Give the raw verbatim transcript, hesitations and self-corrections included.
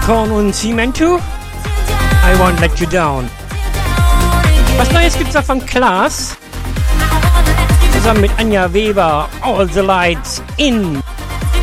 Korn und Cemento. I won't let you down. Was Neues gibt's da von Klaas? Zusammen mit Anja Weber. All the lights in.